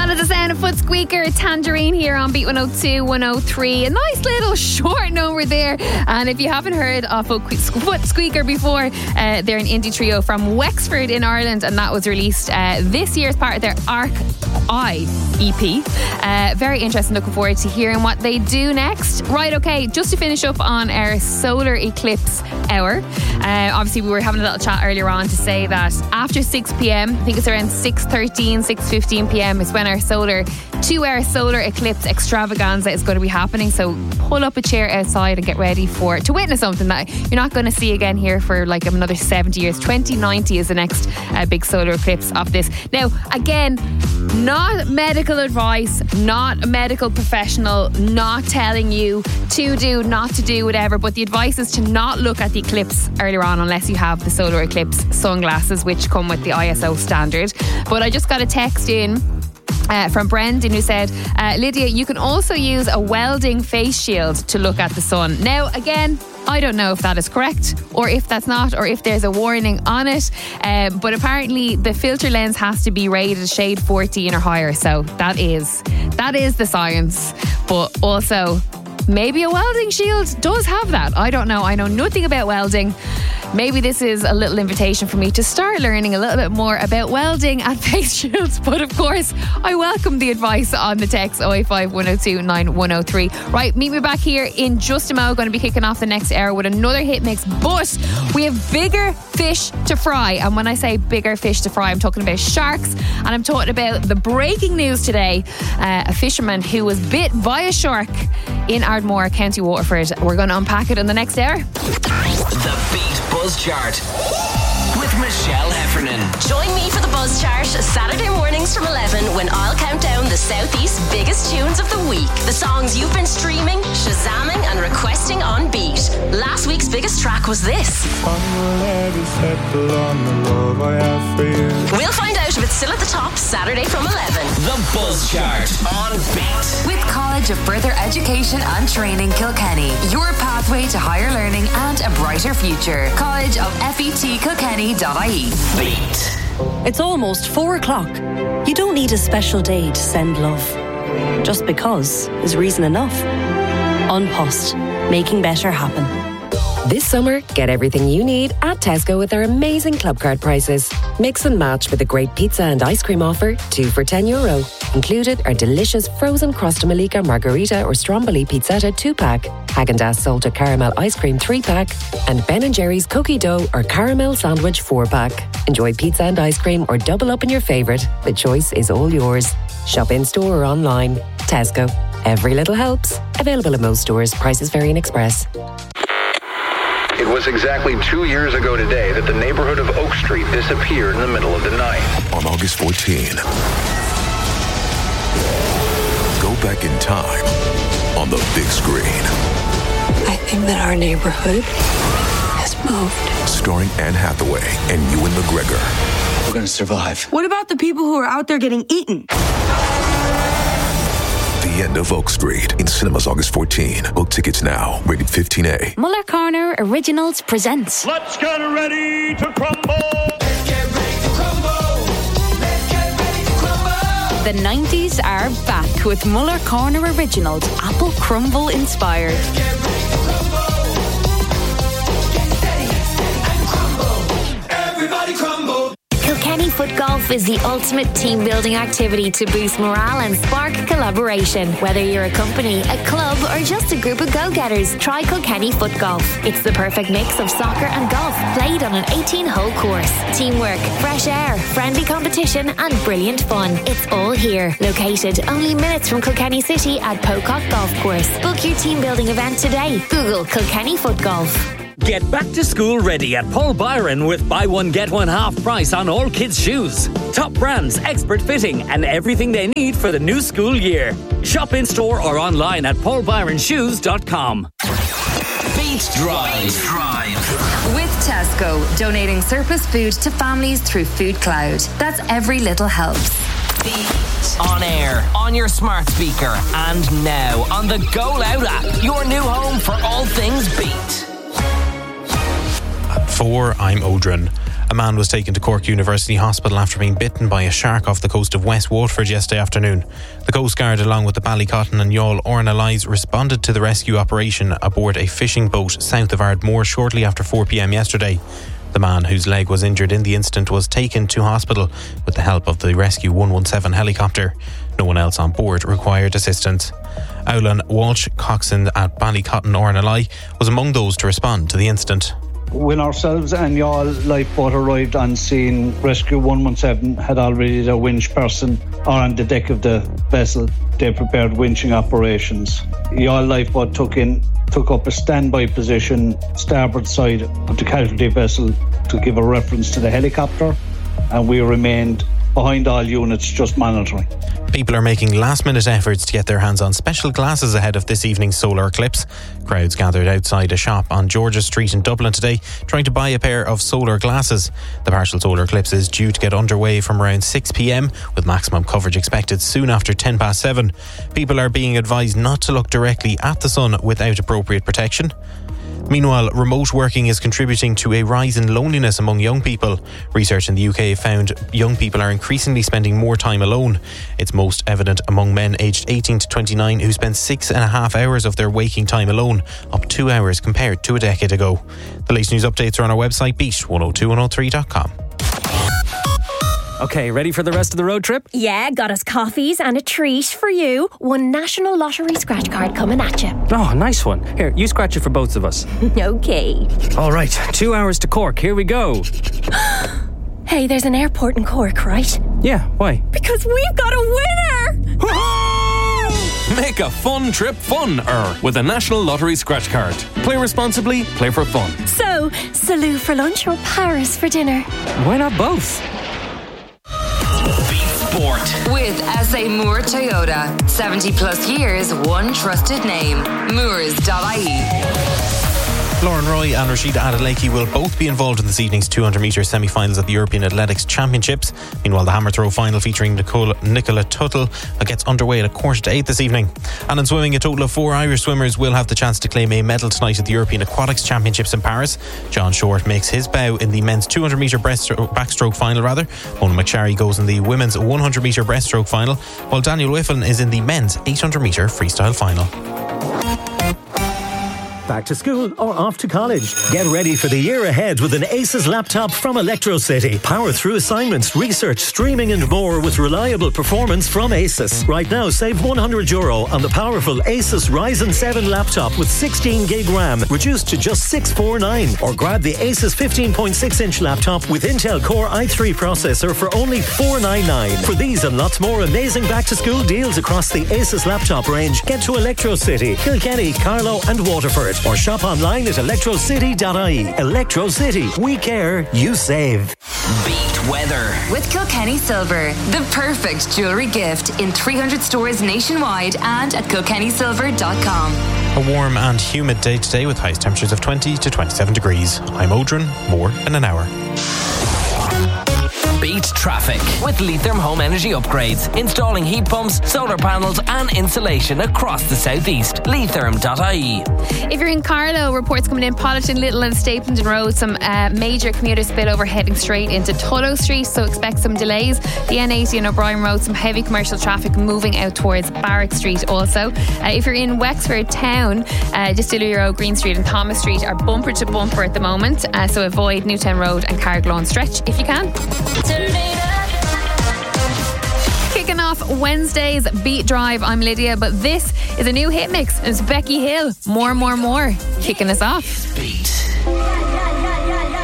That is the sound of Foot Squeaker, Tangerine here on Beat 102, 103. A nice little short number there. And if you haven't heard of Foot Squeaker before, they're an indie trio from Wexford in Ireland, and that was released this year as part of their Arc I EP. Very interesting, looking forward to hearing what they do next. Right, okay, just to finish up on our solar eclipse hour. Obviously, we were having a little chat earlier on to say that after 6 p.m, I think it's around 6:13, 6:15 p.m, is when our 2-hour solar eclipse extravaganza is going to be happening. So pull up a chair outside and get ready to witness something that you're not going to see again here for like another 70 years. 2090 is the next big solar eclipse of this. Now, again, not medical advice, not a medical professional, not telling you to do, not to do, whatever, but the advice is to not look at the eclipse earlier on unless you have the solar eclipse sunglasses, which come with the ISO standard. But I just got a text in from Brendan who said, Lydia, you can also use a welding face shield to look at the sun. Now, again, I don't know if that is correct or if that's not, or if there's a warning on it, but apparently the filter lens has to be rated shade 14 or higher, so that is the science. But also, maybe a welding shield does have that. I don't know. I know nothing about welding. Maybe this is a little invitation for me to start learning a little bit more about welding and face shields. But of course, I welcome the advice on the text 085 102 9103. Right, meet me back here in just a moment. Going to be kicking off the next hour with another hit mix. But we have bigger fish to fry. And when I say bigger fish to fry, I'm talking about sharks. And I'm talking about the breaking news today. A fisherman who was bit by a shark in Ardmore, County Waterford. We're going to unpack it in the next hour. The Beat Buzz Chart with Michelle Heffernan. Join me for the Buzz Chart Saturday mornings from 11 when I'll count down the Southeast's biggest tunes of the week. The songs you've been streaming, shazamming and requesting on Beat. Last week's biggest track was this. We'll find out if it's still at the top Saturday from 11. The Buzz Chart on Beat. With College of Further Education and Training Kilkenny, your pathway to higher learning and a brighter future. College of FET Kilkenny.ie. Beat. It's almost 4 o'clock. You don't need a special day to send love. Just because is reason enough. An Post, making better happen. This summer, get everything you need at Tesco with our amazing club card prices. Mix and match with a great pizza and ice cream offer, 2 for €10. Included are delicious frozen Crosta Malika Margarita or Stromboli Pizzetta 2-pack, Häagen-Dazs Salted Caramel Ice Cream 3-pack, and Ben & Jerry's Cookie Dough or Caramel Sandwich 4-pack. Enjoy pizza and ice cream or double up on your favourite. The choice is all yours. Shop in store or online. Tesco. Every little helps. Available in most stores. Prices vary in Express. It was exactly 2 years ago today that the neighborhood of Oak Street disappeared in the middle of the night. On August 14, go back in time on the big screen. I think that our neighborhood has moved. Starring Anne Hathaway and Ewan McGregor. We're going to survive. What about the people who are out there getting eaten? The End of Oak Street in cinemas August 14. Book tickets now. Rated 15A. Muller Corner Originals presents. Let's get ready to crumble. Let's get ready to crumble. Let's get ready to crumble. The 90s are back with Muller Corner Originals, Apple Crumble inspired. Let's get ready to crumble. Get steady and crumble. Everybody crumble. Kilkenny Foot Golf is the ultimate team building activity to boost morale and spark collaboration. Whether you're a company, a club, or just a group of go-getters, try Kilkenny Foot Golf. It's the perfect mix of soccer and golf, played on an 18-hole course. Teamwork, fresh air, friendly competition, and brilliant fun. It's all here. Located only minutes from Kilkenny City at Pocock Golf Course. Book your team building event today. Google Kilkenny Foot Golf. Get back to school ready at Paul Byron with buy one get one half price on all kids' shoes. Top brands, expert fitting, and everything they need for the new school year. Shop in store or online at paulbyronshoes.com. Beat Drive. With Tesco, donating surplus food to families through Food Cloud. That's every little helps. Beat. On air, on your smart speaker, and now on the Go Loud app. Your new home for all things Beat. At 4, I'm Odrin. A man was taken to Cork University Hospital after being bitten by a shark off the coast of West Waterford yesterday afternoon. The Coast Guard, along with the Ballycotton and Youghal Ornalise, responded to the rescue operation aboard a fishing boat south of Ardmore shortly after 4 p.m. yesterday. The man, whose leg was injured in the incident, was taken to hospital with the help of the Rescue 117 helicopter. No one else on board required assistance. Owlan Walsh, coxswain at Ballycotton Ornalise, was among those to respond to the incident. When ourselves and Youghal lifeboat arrived on scene, Rescue 117 had already the winch person on the deck of the vessel. They prepared winching operations. Youghal lifeboat took up a standby position starboard side of the casualty vessel to give a reference to the helicopter, and we remained behind all units just monitoring. People are making last-minute efforts to get their hands on special glasses ahead of this evening's solar eclipse. Crowds gathered outside a shop on George's Street in Dublin today trying to buy a pair of solar glasses. The partial solar eclipse is due to get underway from around 6 p.m, with maximum coverage expected soon after 10 past 7. People are being advised not to look directly at the sun without appropriate protection. Meanwhile, remote working is contributing to a rise in loneliness among young people. Research in the UK found young people are increasingly spending more time alone. It's most evident among men aged 18 to 29 who spend 6.5 hours of their waking time alone, up 2 hours compared to a decade ago. The latest news updates are on our website, beat102103.com. Okay, ready for the rest of the road trip? Yeah, got us coffees and a treat for you. One National Lottery scratch card coming at you. Oh, nice one. Here, you scratch it for both of us. Okay. All right, 2 hours to Cork. Here we go. Hey, there's an airport in Cork, right? Yeah, why? Because we've got a winner! Make a fun trip fun-er with a National Lottery scratch card. Play responsibly, play for fun. So, Salou for lunch or Paris for dinner? Why not both? Sport. With SA Moore Toyota. 70 plus years, one trusted name. Moores.ie. Lauren Roy and Rashida Adeleke will both be involved in this evening's 200 metre semi-finals at the European Athletics Championships. Meanwhile, the hammer throw final featuring Nicola Tuttle gets underway at 7:45 this evening. And in swimming, a total of 4 Irish swimmers will have the chance to claim a medal tonight at the European Aquatics Championships in Paris. John Short makes his bow in the men's 200 metre backstroke final. Mona McSharry goes in the women's 100 metre breaststroke final, while Daniel Whifflin is in the men's 800 metre freestyle final. Back to school or off to college? Get ready for the year ahead with an Asus laptop from Electro City. Power through assignments, research, streaming and more with reliable performance from Asus. Right now, save €100 on the powerful Asus Ryzen 7 laptop with 16 gig RAM, reduced to just $649. Or grab the Asus 15.6-inch laptop with Intel Core i3 processor for only $499. For these and lots more amazing back-to-school deals across the Asus laptop range, get to Electro City, Kilkenny, Carlow and Waterford. Or shop online at electrocity.ie. Electro City. We care. You save. Beat weather. With Kilkenny Silver. The perfect jewellery gift in 300 stores nationwide and at kilkennysilver.com. A warm and humid day today with highest temperatures of 20 to 27 degrees. I'm Odrin. More in an hour. Beat traffic with Leitrim Home Energy Upgrades. Installing heat pumps, solar panels and insulation across the southeast. Leitrim.ie. If you're in Carlow, reports coming in Politan, Little and Stapleton Road, some major commuter spillover heading straight into Tullow Street, so expect some delays. The N80 and O'Brien Road, some heavy commercial traffic moving out towards Barrack Street also. If you're in Wexford Town, Distillery Road, Green Street and Thomas Street are bumper to bumper at the moment, so avoid Newtown Road and Carglawn Stretch if you can. Kicking off Wednesday's Beat Drive, I'm Lydia, but this is a new hit mix. It's Becky Hill, More, kicking us off. Beat.